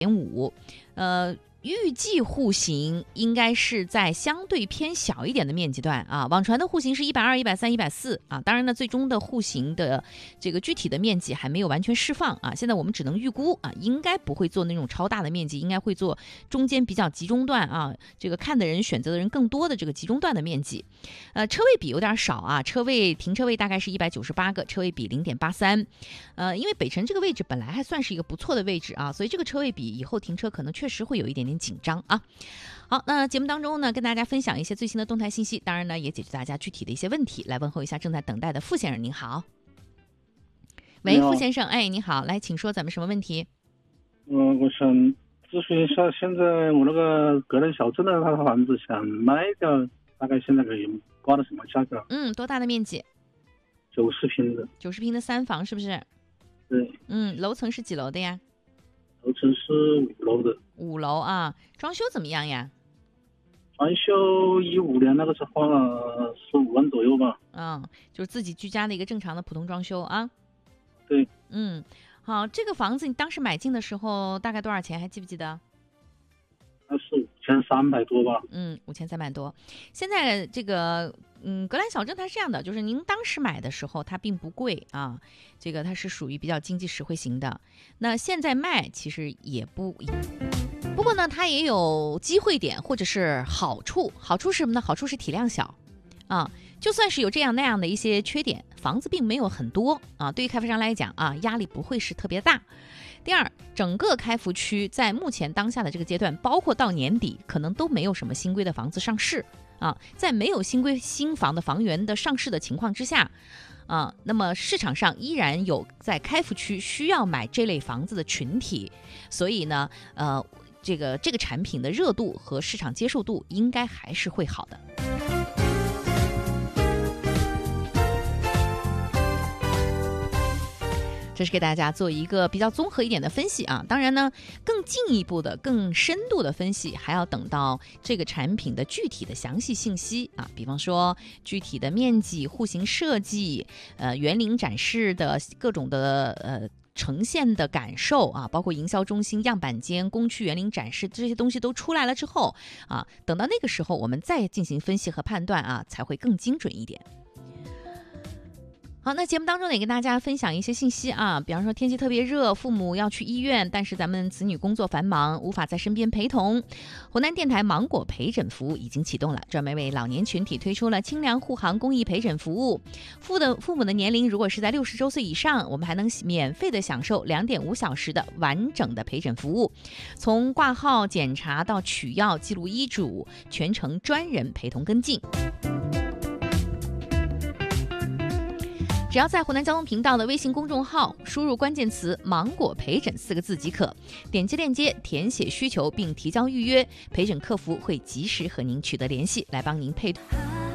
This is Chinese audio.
5，预计户型应该是在相对偏小一点的面积段啊，网传的户型是120、130、140啊。当然呢，最终的户型的这个具体的面积还没有完全释放啊。现在我们只能预估啊，应该不会做那种超大的面积，应该会做中间比较集中段啊，这个看的人、选择的人更多的这个集中段的面积。车位比有点少啊，停车位大概是198个，车位比0.83。因为北辰这个位置本来还算是一个不错的位置啊，所以这个车位比以后停车可能确实会有一点点紧张啊。好，那节目当中呢，跟大家分享一些最新的动态信息，当然呢，也解决大家具体的一些问题。来问候一下正在等待的傅先生，您好。喂，傅先生，哎，你好，来，请说咱们什么问题？ 我想咨询一下，现在我那个个人小镇的那套房子想卖掉，大概现在可以挂到什么价格？ 多大的面积 ？90平的。 90平的3房是不是？ 对。 楼层是几楼的呀？ 楼层是5楼的。 5楼啊，装修怎么样呀？ 装修15年那个时候花了15万左右吧。 就是自己居家的一个正常的普通装修啊。 对。 好，这个房子你当时买进的时候大概多少钱？还记不记得？ 那是5300多吧。 5300多。现在这个格兰小镇它是这样的，就是您当时买的时候它并不贵啊，这个它是属于比较经济实惠型的。那现在卖其实也不过呢，它也有机会点或者是好处。好处是什么呢？好处是体量小啊，就算是有这样那样的一些缺点，房子并没有很多啊，对于开发商来讲啊，压力不会是特别大。第二，整个开福区在目前当下的这个阶段，包括到年底，可能都没有什么新规的房子上市啊。在没有新房的房源的上市的情况之下啊，那么市场上依然有在开福区需要买这类房子的群体，所以呢，这个产品的热度和市场接受度应该还是会好的。这是给大家做一个比较综合一点的分析啊。当然呢，更进一步的、更深度的分析，还要等到这个产品的具体的详细信息啊，比方说具体的面积、户型设计、园林展示的各种的呈现的感受啊，包括营销中心、样板间、工区园林展示这些东西都出来了之后啊，等到那个时候我们再进行分析和判断啊，才会更精准一点。好，那节目当中也跟大家分享一些信息啊，比方说天气特别热，父母要去医院，但是咱们子女工作繁忙，无法在身边陪同。湖南电台芒果陪诊服务已经启动了，专门为老年群体推出了清凉护航公益陪诊服务。父母的年龄如果是在60周岁以上，我们还能免费的享受2.5小时的完整的陪诊服务，从挂号、检查到取药、记录医嘱，全程专人陪同跟进。只要在湖南交通频道的微信公众号输入关键词“芒果陪诊”4个字即可，点击链接填写需求并提交预约，陪诊客服会及时和您取得联系，来帮您配